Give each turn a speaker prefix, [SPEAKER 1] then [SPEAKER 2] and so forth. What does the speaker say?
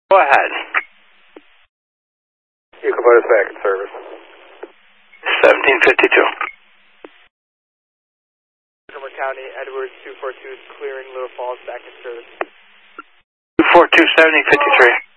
[SPEAKER 1] Go ahead.
[SPEAKER 2] You can put us back in service.
[SPEAKER 1] 1752.
[SPEAKER 3] Montgomery County, Edwards 242 is clearing Little Falls back in service.
[SPEAKER 1] 242, 1753.